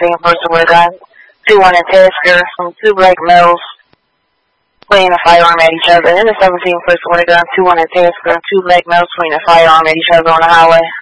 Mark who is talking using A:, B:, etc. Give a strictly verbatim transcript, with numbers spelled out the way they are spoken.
A: seventeen person with a gun. Two wanted Tasker from two black males pointing a firearm at each other. And the seventeen person with a gun. Two wanted Tasker. Two black males pointing a firearm at each other on the highway.